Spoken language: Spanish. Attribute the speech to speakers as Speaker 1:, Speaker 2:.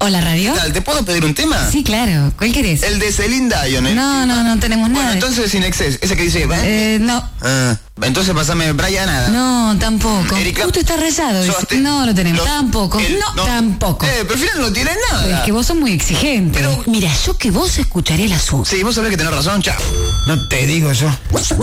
Speaker 1: Hola, radio.
Speaker 2: ¿Qué tal? ¿Te puedo pedir un tema?
Speaker 1: Sí, claro. ¿Cuál querés?
Speaker 2: El de Celine Dion.
Speaker 1: No tenemos nada.
Speaker 2: Bueno, entonces Sin Excess, ese que dice...
Speaker 1: No.
Speaker 2: Entonces pasame Brian Adams.
Speaker 1: No, tampoco.
Speaker 2: Erika.
Speaker 1: Justo está rayado. No lo tenemos. Tampoco. Tampoco.
Speaker 2: Prefiero no tiene nada.
Speaker 1: Es que vos sos muy exigente.
Speaker 2: Pero...
Speaker 1: Mira, yo que vos escucharé la suya.
Speaker 2: Sí, vos sabés que tenés razón, chao. No te digo yo.